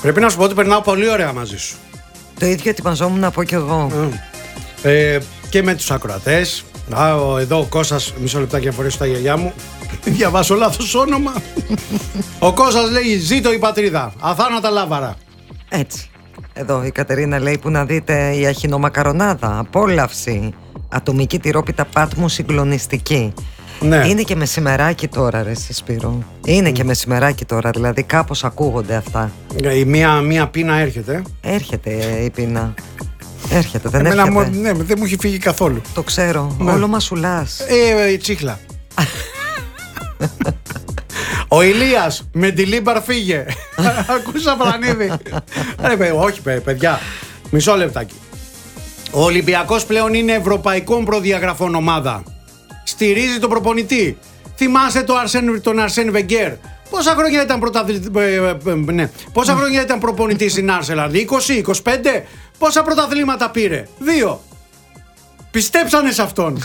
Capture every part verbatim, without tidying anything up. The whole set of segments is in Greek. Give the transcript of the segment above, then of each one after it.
Πρέπει να σου πω ότι περνάω πολύ ωραία μαζί σου. Το ίδιο ετοιμαζόμουν να πω κι εγώ. Ε, και με τους ακροατές. Α, ο, εδώ ο Κώστας, μισό λεπτάκι να φορέσω τα γυαλιά μου. Διαβάσω λάθος όνομα. Ο Κώστας λέει: ζήτω η πατρίδα. Αθάνατα λάβαρα. Έτσι. Εδώ η Κατερίνα λέει που να δείτε η αχινομακαρονάδα. Απόλαυση. Ατομική τυρόπιτα Πάτμου συγκλονιστική. Ναι. Είναι και μεσημεράκι τώρα, ρε Σπύρο. Είναι mm. και μεσημεράκι τώρα, δηλαδή κάπως ακούγονται αυτά. Η μία, μία πείνα έρχεται. Έρχεται η πείνα. Έρχεται, δεν Εμένα έρχεται. Μου, ναι, δεν μου έχει φύγει καθόλου. Το ξέρω, ναι. Όλο μασουλάς. Ε, η τσίχλα. Ο Ηλίας με τη Λίμπαρ φύγε. Ακούσα Βρανίδη. Όχι παιδιά, μισό λεπτάκι. Ο Ολυμπιακός πλέον είναι ευρωπαϊκών προδιαγραφών ομάδα. Στηρίζει τον προπονητή. Θυμάσαι το Αρσέν, τον Αρσέν Βεγγέρ. Πόσα χρόνια ήταν, πρωταθλη... ναι. Πόσα χρόνια ήταν προπονητής στην Άρσελανδ, είκοσι, είκοσι πέντε. Πόσα πρωταθλήματα πήρε? Δύο. Πιστέψανε σε αυτόν.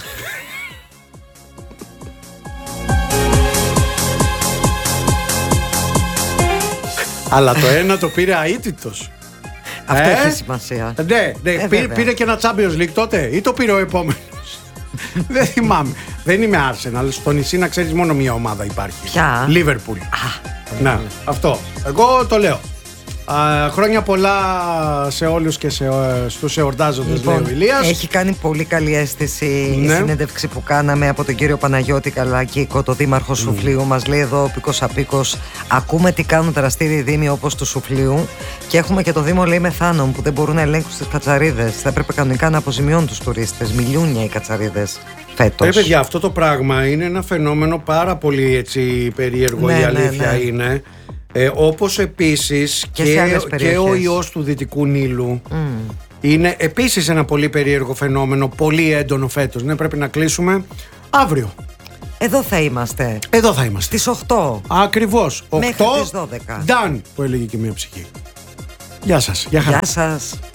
Αλλά το ένα το πήρε αίτητος. Αυτό ε? έχει σημασία. Ναι, ναι. Ε, πήρε, πήρε και ένα Champions League τότε ή το πήρε ο επόμενος? Δεν θυμάμαι. Δεν είμαι Arsenal. Στο νησί να ξέρεις μόνο μία ομάδα υπάρχει. Ποια? Liverpool. Να, αυτό. Εγώ το λέω. Α, χρόνια πολλά σε όλους και σε, στους εορτάζοντες, λοιπόν, λέει ο Ηλίας. Έχει κάνει πολύ καλή αίσθηση, ναι, η συνέντευξη που κάναμε από τον κύριο Παναγιώτη Καλακίκο, το δήμαρχο mm. Σουφλίου. Μας λέει εδώ ο Πίκος Απίκος: ακούμε τι κάνουν δραστήριοι δήμοι όπως του Σουφλίου. Και έχουμε και το Δήμο, λέει, Μεθάνων, που δεν μπορούν να ελέγχουν τις κατσαρίδες. Θα έπρεπε κανονικά να αποζημιώνουν τους τουρίστες. Μιλούνια οι κατσαρίδες φέτος. Ρε παιδιά, αυτό το πράγμα είναι ένα φαινόμενο πάρα πολύ έτσι περίεργο, ναι, η αλήθεια, ναι, ναι. είναι. Ε, όπως επίσης και, και, και ο ιός του Δυτικού Νείλου mm. είναι επίσης ένα πολύ περίεργο φαινόμενο, πολύ έντονο φέτος. Ναι, πρέπει να κλείσουμε αύριο. Εδώ θα είμαστε. Εδώ θα είμαστε. Στις οκτώ. Ακριβώς. Μέχρι οκτώ, τις δώδεκα. Done, που έλεγε και μια ψυχή. Γεια σας. Γεια, Γεια σας.